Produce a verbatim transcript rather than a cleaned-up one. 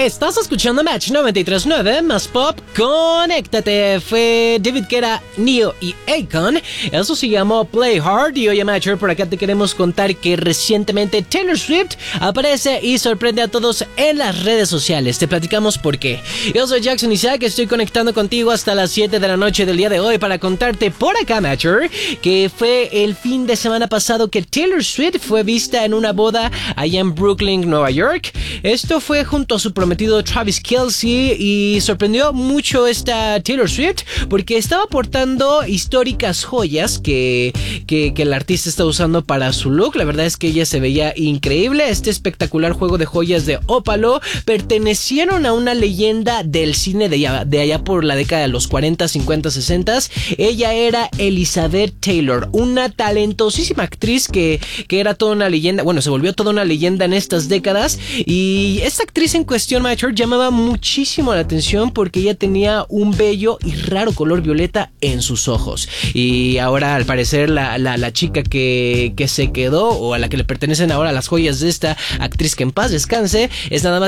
Estás escuchando Match noventa y tres punto nueve más Pop. Conéctate. Fue David Guetta, Neo y Akon. Eso se llamó Play Hard. Y hoy, Matcher, por acá te queremos contar que recientemente Taylor Swift aparece y sorprende a todos en las redes sociales. Te platicamos por qué. Yo soy Jackson Isaac. Estoy conectando contigo hasta las siete de la noche del día de hoy para contarte por acá, Matcher, que fue el fin de semana pasado que Taylor Swift fue vista en una boda allá en Brooklyn, Nueva York. Esto fue junto a su prometido Travis Kelce y sorprendió mucho esta Taylor Swift porque estaba portando históricas joyas que, que, que el artista está usando para su look. La verdad es que ella se veía increíble. Este espectacular juego de joyas de ópalo pertenecieron a una leyenda del cine de allá, de allá por la década de los cuarenta, cincuenta, sesenta. Ella era Elizabeth Taylor, una talentosísima actriz que, que era toda una leyenda. Bueno, se volvió toda una leyenda en estas décadas. Y esta actriz en cuestión, Matcher, llamaba muchísimo la atención porque ella tenía un bello y raro color violeta en sus ojos. Y ahora, al parecer, la, la, la chica que, que se quedó, o a la que le pertenecen ahora las joyas de esta actriz, que en paz descanse, es nada más